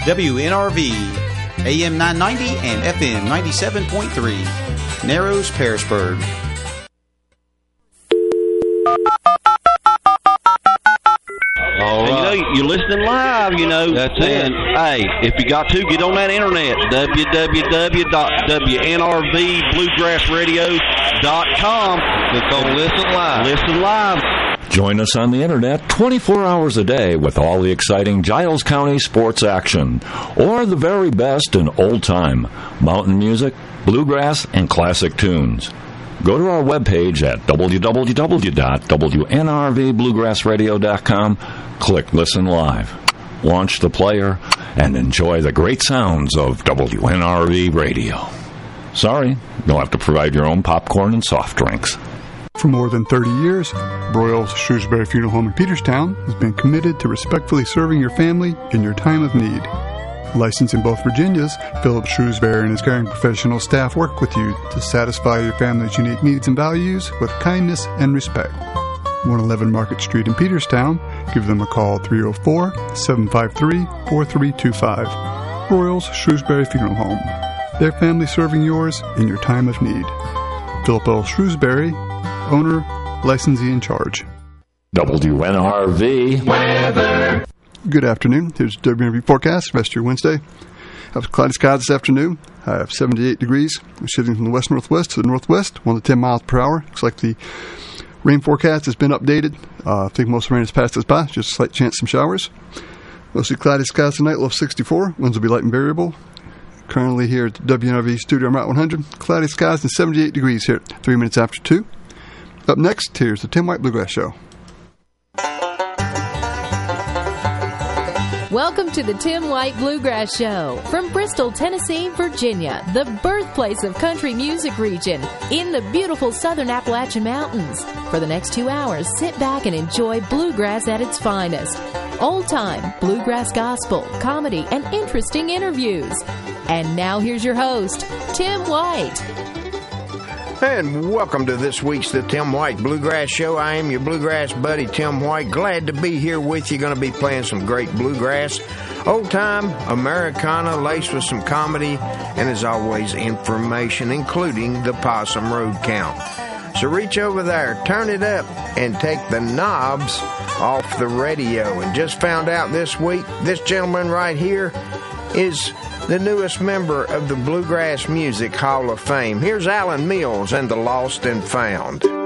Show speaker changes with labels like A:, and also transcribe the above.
A: WNRV, AM 990 and FM 97.3, Narrows, Pearisburg.
B: All right.
C: You know, you're listening live, you know.
B: That's it.
C: Hey, if you got to, get on that internet, www.WNRVBluegrassRadio.com.
B: Click on Listen Live.
C: Listen live.
D: Join us on the internet 24 hours a day with all the exciting Giles County sports action, or the very best in old-time mountain music, bluegrass, and classic tunes. Go to our webpage at www.WNRVBluegrassRadio.com, click Listen Live, launch the player, and enjoy the great sounds of WNRV Radio. Sorry, you'll have to provide your own popcorn and soft drinks.
E: For more than 30 years, Broyles Shrewsbury Funeral Home in Peterstown has been committed to respectfully serving your family in your time of need. Licensed in both Virginias, Philip Shrewsbury and his caring professional staff work with you to satisfy your family's unique needs and values with kindness and respect. 111 Market Street in Peterstown. Give them a call 304-753-4325. Broyles Shrewsbury Funeral Home. Their family serving yours in your time of need. Philip L. Shrewsbury, owner, licensee in charge.
D: WNRV weather.
E: Good afternoon. Here's the WNRV forecast. Rest of your Wednesday. I have cloudy skies this afternoon. I have 78 degrees. I'm shifting from the west-northwest to the northwest, 1 to 10 miles per hour. Looks like the rain forecast has been updated. I think most of the rain has passed us by. Just a slight chance of some showers. Mostly cloudy skies tonight, low of 64. Winds will be light and variable. Currently here at the WNRV studio, I'm at 100. Cloudy skies and 78 degrees here at 3 minutes after 2. Up next, here's the Tim White Bluegrass Show.
F: Welcome to the Tim White Bluegrass Show from Bristol, Tennessee, Virginia, the birthplace of country music region in the beautiful southern Appalachian Mountains. For the next 2 hours, sit back and enjoy bluegrass at its finest. Old-time bluegrass gospel, comedy, and interesting interviews. And now here's your host, Tim White.
G: And welcome to this week's The Tim White Bluegrass Show. I am your bluegrass buddy, Tim White. Glad to be here with you. Going to be playing some great bluegrass, old-time Americana, laced with some comedy, and as always, information, including the Possum Road Count. So reach over there, turn it up, and take the knobs off the radio. And just found out this week, this gentleman right here is the newest member of the Bluegrass Music Hall of Fame. Here's Alan Mills and the Lost and Found.